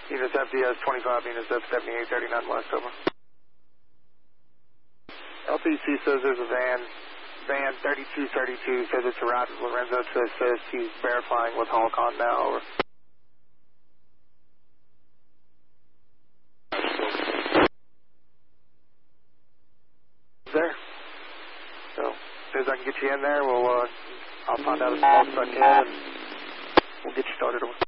Units FDS 25, units F7839 West, over. LPC says there's a van 3232, says it's arrived at Lorenzo to assist. He's verifying with Holcon now, over. There. So, as soon as I can get you in there, I'll find out as much as I can, and we'll get you started over.